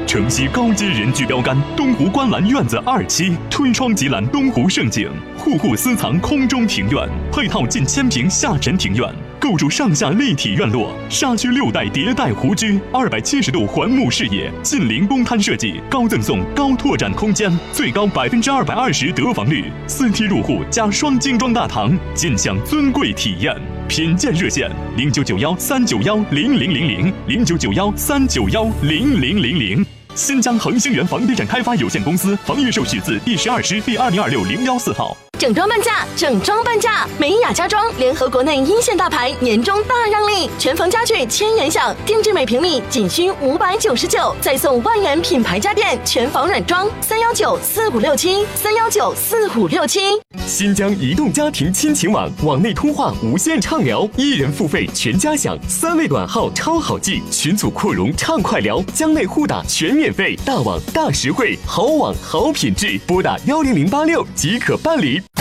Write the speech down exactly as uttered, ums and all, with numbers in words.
城西高阶人居标杆，东湖观澜院子二期，推窗即览东湖胜景，户户私藏空中庭院，配套近千平下沉庭院。构筑上下立体院落，沙区六代迭代湖居，二百七十度环幕视野，近邻公摊设计，高赠送高拓展空间，最高百分之二百二十得房率，四梯入户加双精装大堂，尽享尊贵体验。品鉴热线：零九九幺三九幺零零零零零九九幺三九幺零零零零。新疆恒星源房地产开发有限公司房业手续字第十二师第二零二六零幺四号。 整装半价，整装半价！美雅家装联合国内一线大牌，年终大让利，全房家具千元享，定制每平米仅需五百九十九，再送万元品牌家电，全房软装。三幺九四五六七，三幺九四五六七。 新疆移动家庭亲情网，网内通话无限畅聊，一人付费全家享，三位短号超好记，群组扩容畅快聊，疆内互打全免费，大网大实惠，好网好品质，拨打幺零零八六即可办理。